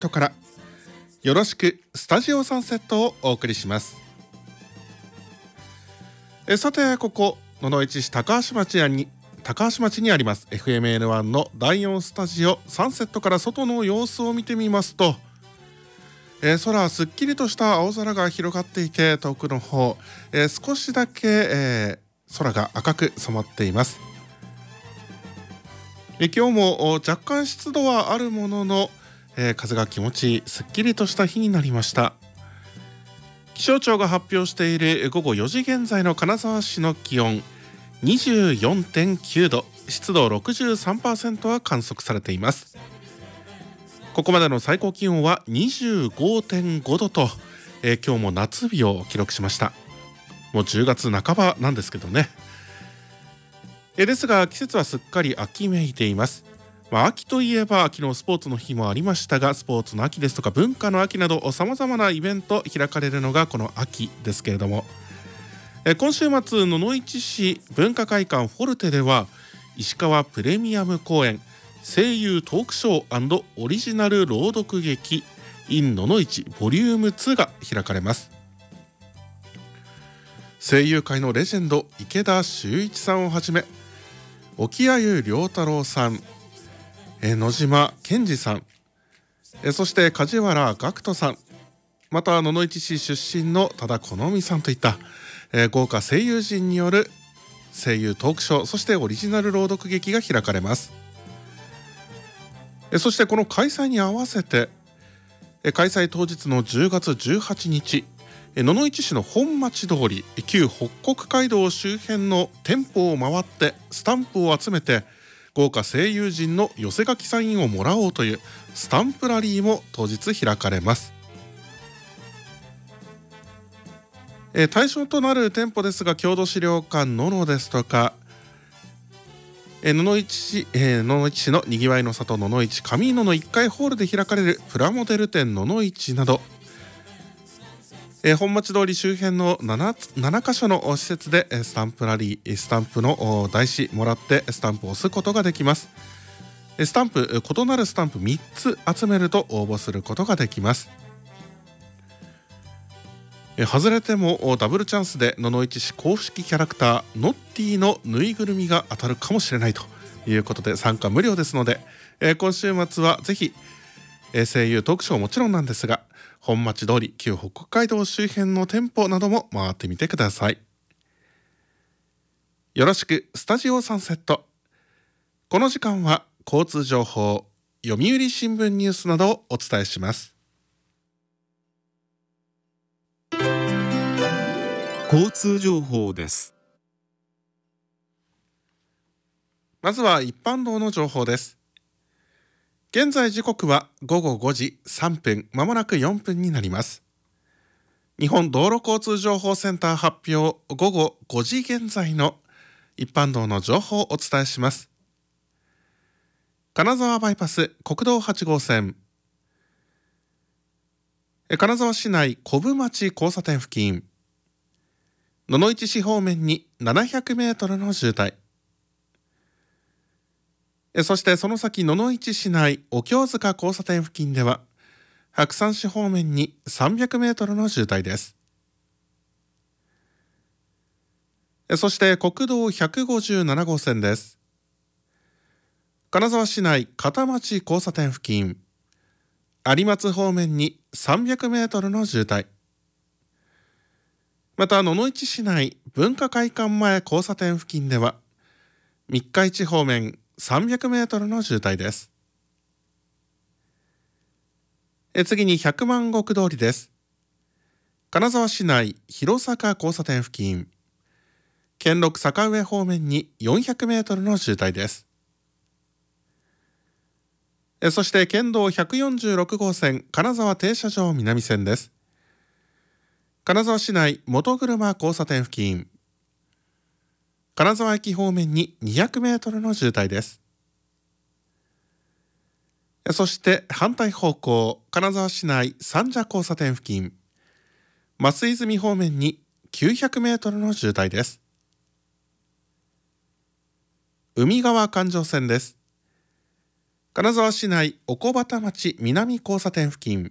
トからよろしくスタジオサンセットをお送りします。さて、ここ野々市市高橋町にあります FMN1 の第4スタジオサンセットから外の様子を見てみますと、空すっきりとした青空が広がっていて、遠くの方、少しだけ、空が赤く染まっています。今日も若干湿度はあるものの、風が気持ちいいすっきりとした日になりました。気象庁が発表している午後4時現在の金沢市の気温 24.9 度、湿度 63% は観測されています。ここまでの最高気温は 25.5 度と、今日も夏日を記録しました。もう10月半ばなんですけどね。ですが季節はすっかり秋めいています。秋といえば昨日スポーツの日もありましたが、スポーツの秋ですとか文化の秋などさまざまなイベント開かれるのがこの秋ですけれども、今週末野々市市文化会館フォルテでは石川プレミアム公演声優トークショー&オリジナル朗読劇 in 野々市ボリューム2が開かれます。声優界のレジェンド池田修一さんをはじめ沖鮎良太郎さん、野島健二さん、そして梶原岳人さん、また野々市市出身の多田好美さんといった、豪華声優陣による声優トークショー、そしてオリジナル朗読劇が開かれます。そしてこの開催に合わせて開催当日の10月18日野々市市の本町通り旧北国街道周辺の店舗を回ってスタンプを集めて豪華声優陣の寄せ書きサインをもらおうというスタンプラリーも当日開かれます。対象となる店舗ですが、郷土資料館ののですとか野々市市のにぎわいの里野々市上野の1階ホールで開かれるプラモデル展野々市など、本町通り周辺の 7カ所の施設でスタンプの台紙もらってスタンプを押すことができます。異なるスタンプ3つ集めると応募することができます。外れてもダブルチャンスで野々市市公式キャラクターノッティのぬいぐるみが当たるかもしれないということで参加無料ですので、今週末はぜひ、声優トークショーもちろんなんですが、本町通り旧北海道周辺の店舗なども回ってみてください。よろしくスタジオサンセット。この時間は交通情報、読売新聞ニュースなどをお伝えします。 交通情報です。 まずは一般道の情報です。現在時刻は午後5時3分、まもなく4分になります。日本道路交通情報センター発表午後5時現在の一般道の情報をお伝えします。金沢バイパス国道8号線、金沢市内小部町交差点付近、野々市市方面に700メートルの渋滞、そしてその先野々市市内お経塚交差点付近では白山市方面に300メートルの渋滞です。そして国道157号線です。金沢市内片町交差点付近、有松方面に300メートルの渋滞、また野々市市内文化会館前交差点付近では三日市方面300メートルの渋滞です。次に百万石通りです。金沢市内広坂交差点付近、兼六坂上方面に400メートルの渋滞です。そして県道146号線金沢停車場南線です。金沢市内元車交差点付近、金沢駅方面に200メートルの渋滞です。そして反対方向金沢市内三社交差点付近、増泉方面に900メートルの渋滞です。海側環状線です。 金沢市内おこばた町南交差点付近